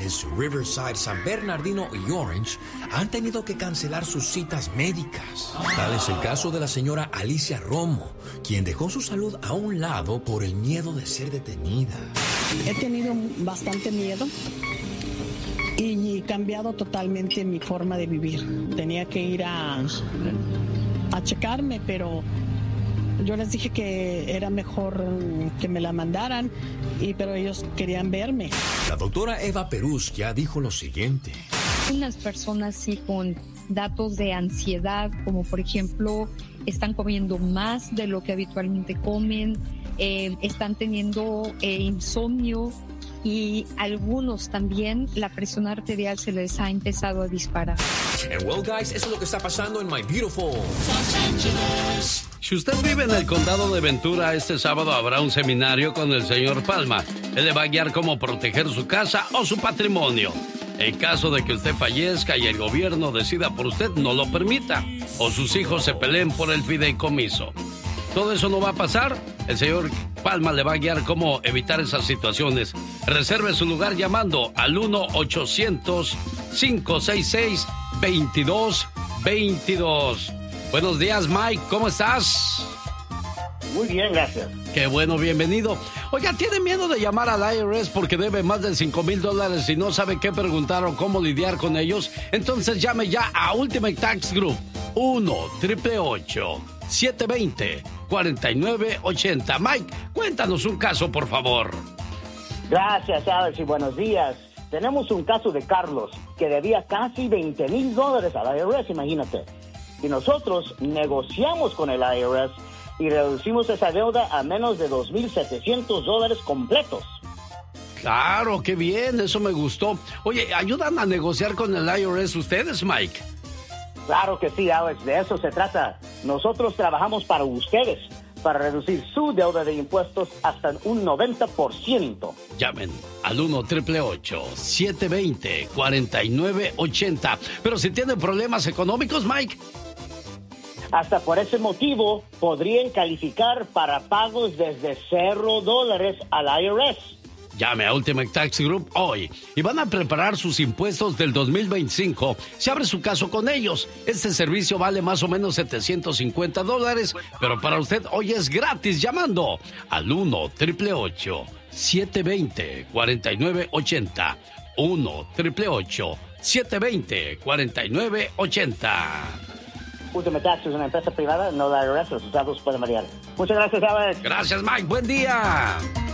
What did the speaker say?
Hills, Riverside, San Bernardino y Orange han tenido que cancelar sus citas médicas. Tal es el caso de la señora Alicia Romo, quien dejó su salud a un lado por el miedo de ser detenida. He tenido bastante miedo y cambiado totalmente mi forma de vivir. Tenía que ir a checarme, pero yo les dije que era mejor que me la mandaran, pero ellos querían verme. La doctora Eva Perusquia dijo lo siguiente. Unas personas sí con datos de ansiedad, como por ejemplo, están comiendo más de lo que habitualmente comen, están teniendo insomnio, y algunos también la presión arterial se les ha empezado a disparar. And well, guys, eso es lo que está pasando en My Beautiful Los Angeles. Si usted vive en el condado de Ventura, este sábado habrá un seminario con el señor Palma. Él le va a guiar cómo proteger su casa o su patrimonio. En caso de que usted fallezca y el gobierno decida por usted, no lo permita, o sus hijos se peleen por el fideicomiso. Todo eso no va a pasar. El señor Palma le va a guiar cómo evitar esas situaciones. Reserve su lugar llamando al 1-800-566-2222. Buenos días, Mike. ¿Cómo estás? Muy bien, gracias. Qué bueno, bienvenido. Oiga, ¿tiene miedo de llamar al IRS porque debe más de $5,000 y no sabe qué preguntar o cómo lidiar con ellos? Entonces llame ya a Ultimate Tax Group. 1-888-720-4980. Mike, cuéntanos un caso, por favor. Gracias, Alex, y buenos días. Tenemos un caso de Carlos que debía casi $20,000 al IRS, imagínate. Y nosotros negociamos con el IRS y reducimos esa deuda a menos de $2,700 completos. Claro, qué bien, eso me gustó. Oye, ¿ayudan a negociar con el IRS ustedes, Mike? Claro que sí, Alex, de eso se trata. Nosotros trabajamos para ustedes, para reducir su deuda de impuestos hasta un 90%. Llamen al 1-888-720-4980. Pero si tienen problemas económicos, Mike. Hasta por ese motivo podrían calificar para pagos desde $0 al IRS. Llame a Ultimate Tax Group hoy y van a preparar sus impuestos del 2025. Se abre su caso con ellos. Este servicio vale más o menos $750, pero para usted hoy es gratis llamando al 1-888-720-4980. 1-888-720-4980. Ultimate Tax es una empresa privada, no la IRS. Los estados pueden variar. Muchas gracias, Alex. Gracias, Mike. Buen día.